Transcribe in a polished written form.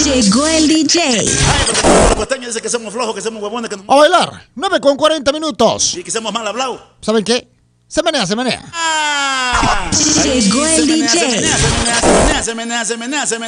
Llegó el DJ. Ay, los costeños dicen que somos flojos, que somos huevones, que no... A bailar, 9:40. Y que somos mal hablados. ¿Saben qué? Se menea, se menea. Ah, Llegó el DJ. Se menea.